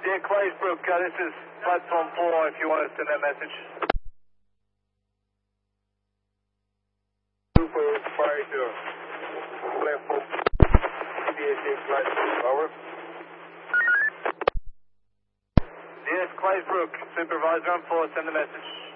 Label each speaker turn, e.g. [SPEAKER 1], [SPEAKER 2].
[SPEAKER 1] Yeah, Claysbrook, this is platform 4 if you want to send that message.
[SPEAKER 2] 2 for fire to platform CBSA flight over.
[SPEAKER 1] Yes, Claysbrook, supervisor on 4, send the message.